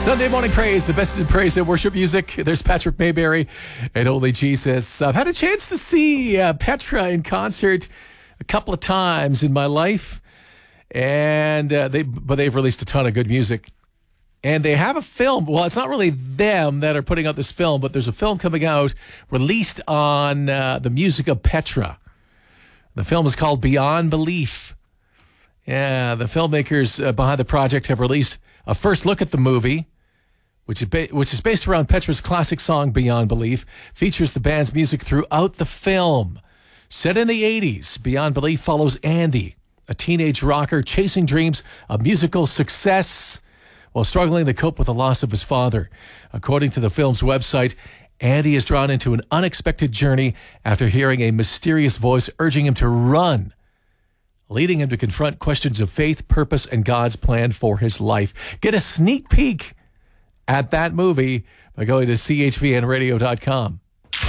Sunday morning praise, the best in praise and worship music. There's Patrick Mayberry and Only Jesus. I've had a chance to see Petra in concert a couple of times in my life, and they've released a ton of good music. And they have a film. Well, it's not really them that are putting out this film, but there's a film coming out released on the music of Petra. The film is called Beyond Belief. Yeah, the filmmakers behind the project have released a first look at the movie, which is based around Petra's classic song Beyond Belief, features the band's music throughout the film. Set in the 80s, Beyond Belief follows Andy, a teenage rocker chasing dreams of musical success while struggling to cope with the loss of his father. According to the film's website, Andy is drawn into an unexpected journey after hearing a mysterious voice urging him to run, leading him to confront questions of faith, purpose, and God's plan for his life. Get a sneak peek at that movie by going to chvnradio.com.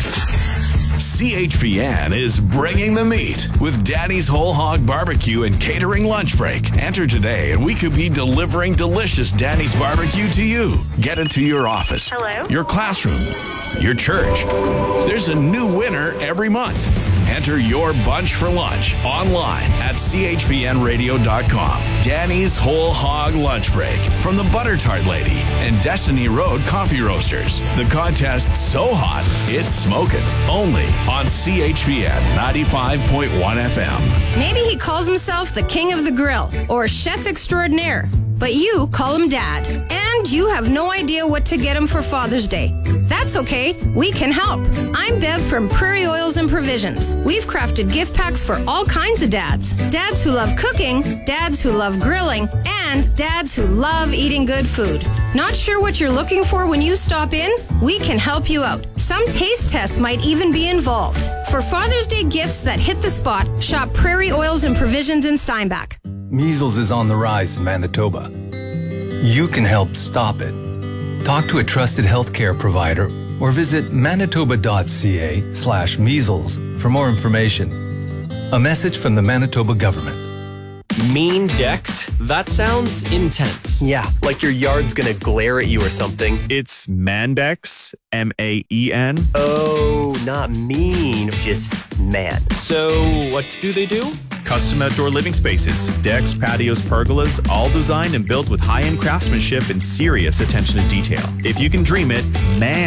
CHPN is bringing the meat with Danny's Whole Hog Barbecue and Catering Lunch Break. Enter today and we could be delivering delicious Danny's Barbecue to you. Get it to your office, your classroom, your church. There's a new winner every month. Enter your bunch for lunch online at chpnradio.com. Danny's Whole Hog Lunch Break from the Butter Tart Lady and Destiny Road Coffee Roasters. The contest's so hot, it's smoking. Only on CHPN 95.1 FM. Maybe he calls himself the king of the grill or chef extraordinaire, but you call him dad. And you have no idea what to get him for Father's Day. That's okay, we can help. I'm Bev from Prairie Oils and Provisions. We've crafted gift packs for all kinds of dads. Dads who love cooking, dads who love grilling, and dads who love eating good food. Not sure what you're looking for when you stop in? We can help you out. Some taste tests might even be involved. For Father's Day gifts that hit the spot, shop Prairie Oils and Provisions in Steinbach. Measles is on the rise in Manitoba. You can help stop it. Talk to a trusted healthcare provider or visit manitoba.ca/measles for more information. A message from the Manitoba government. Mean Dex? That sounds intense. Yeah, like your yard's gonna glare at you or something. It's Mandex, M-A-E-N. Oh, not mean, just man. So, what do they do? Custom outdoor living spaces, decks, patios, pergolas, all designed and built with high-end craftsmanship and serious attention to detail. If you can dream it, man.